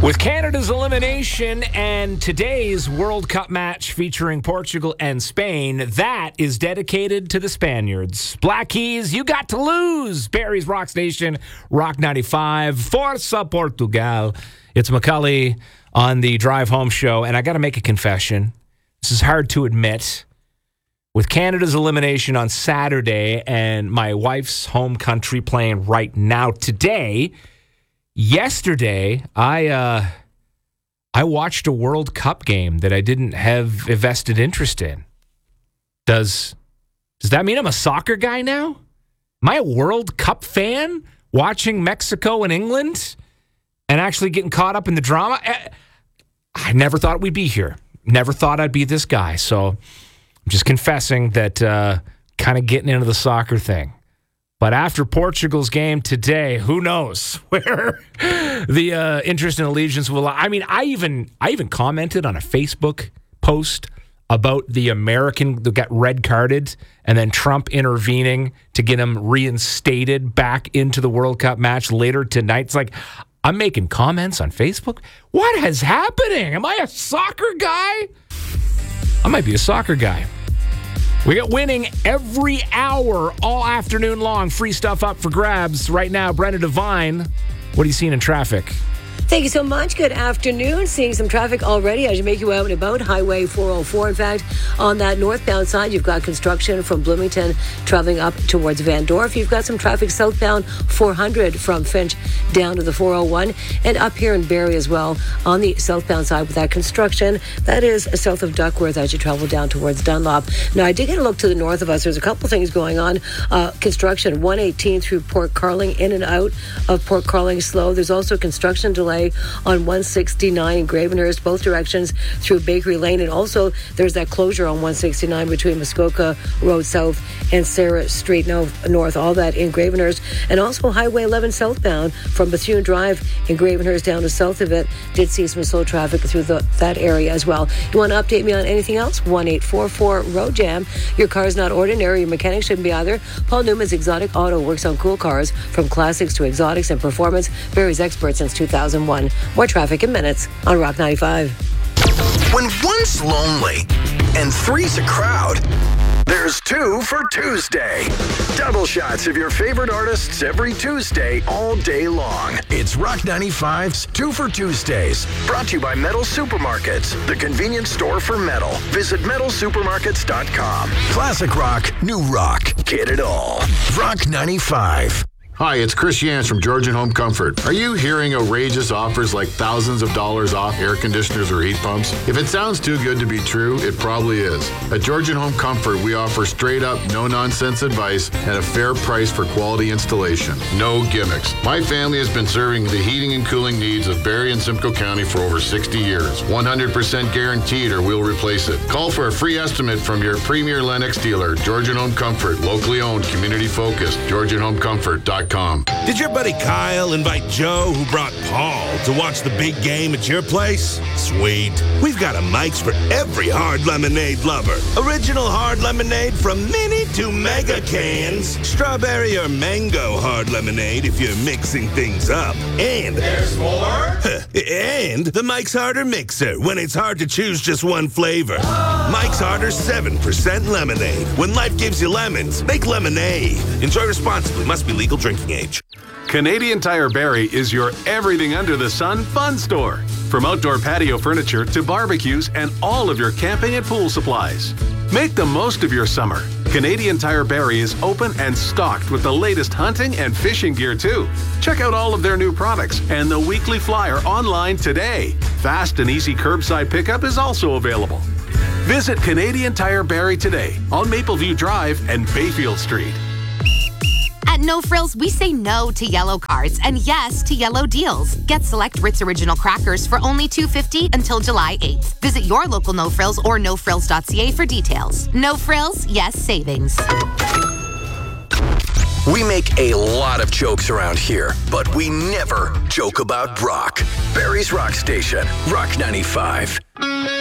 With Canada's elimination and today's World Cup match featuring Portugal and Spain, that is dedicated to the Spaniards. Black Keys, you got to lose. Barry's Rock Station, Rock 95. Forza Portugal. It's McCully on the Drive Home show, and I got to make a confession. This is hard to admit. With Canada's elimination on Saturday and my wife's home country playing right now today, yesterday, I watched a World Cup game that I didn't have a vested interest in. Does that mean I'm a soccer guy now? Am I a World Cup fan watching Mexico and England and actually getting caught up in the drama? I never thought we'd be here. Never thought I'd be this guy. So I'm just confessing that kind of getting into the soccer thing. But after Portugal's game today, who knows where the interest and allegiance will lie. I mean, I even commented on a Facebook post about the American that got red carded and then Trump intervening to get him reinstated back into the World Cup match later tonight. It's like, I'm making comments on Facebook. What is happening? Am I a soccer guy? I might be a soccer guy. We got winning every hour all afternoon long. Free stuff up for grabs right now. Brenda Devine, what are you seeing in traffic? Thank you so much. Good afternoon. Seeing some traffic already as you make your way out and about Highway 404. In fact, on that northbound side, you've got construction from Bloomington traveling up towards Van Dorp. You've got some traffic southbound 400 from Finch down to the 401 and up here in Barrie as well on the southbound side with that construction. That is south of Duckworth as you travel down towards Dunlop. Now, I did get a look to the north of us. There's a couple things going on. Construction 118 through Port Carling, in and out of Port Carling slow. There's also construction delay on 169 in Gravenhurst, both directions through Bakery Lane. And also there's that closure on 169 between Muskoka Road South and Sarah Street North, all that in Gravenhurst. And also Highway 11 southbound from Bethune Drive in Gravenhurst down to south of it. Did see some slow traffic through that area as well. You want to update me on anything else? 1-844 Road Jam. Your car's not ordinary. Your mechanic shouldn't be either. Paul Newman's Exotic Auto works on cool cars from classics to exotics and performance. Barrie's expert since 2001. More traffic in minutes on Rock 95. When one's lonely and three's a crowd, there's two for Tuesday. Double shots of your favorite artists every Tuesday, all day long. It's Rock 95's Two for Tuesdays. Brought to you by Metal Supermarkets, the convenience store for metal. Visit metalsupermarkets.com. Classic rock, new rock. Get it all. Rock 95. Hi, it's Chris Yance from Georgian Home Comfort. Are you hearing outrageous offers like thousands of dollars off air conditioners or heat pumps? If it sounds too good to be true, it probably is. At Georgian Home Comfort, we offer straight up, no-nonsense advice at a fair price for quality installation. No gimmicks. My family has been serving the heating and cooling needs of Barrie and Simcoe County for over 60 years. 100% guaranteed or we'll replace it. Call for a free estimate from your premier Lennox dealer, Georgian Home Comfort, locally owned, community focused, GeorgianHomeComfort.com. Did your buddy Kyle invite Joe, who brought Paul, to watch the big game at your place? Sweet. We've got a Mike's for every hard lemonade lover. Original hard lemonade from mini to mega cans. Strawberry or mango hard lemonade if you're mixing things up. And there's more? And the Mike's Harder Mixer when it's hard to choose just one flavor. Mike's Harder 7% lemonade. When life gives you lemons, make lemonade. Enjoy responsibly. Must be legal drinking age. Canadian Tire Barrie is your everything under the sun fun store. From outdoor patio furniture to barbecues and all of your camping and pool supplies. Make the most of your summer. Canadian Tire Barrie is open and stocked with the latest hunting and fishing gear too. Check out all of their new products and the weekly flyer online today. Fast and easy curbside pickup is also available. Visit Canadian Tire Barrie today on Mapleview Drive and Bayfield Street. At No Frills, we say no to yellow cards and yes to yellow deals. Get select Ritz Original crackers for only $2.50 until July 8th. Visit your local No Frills or nofrills.ca for details. No Frills, yes savings. We make a lot of jokes around here, but we never joke about rock. Barrie's Rock Station, Rock 95.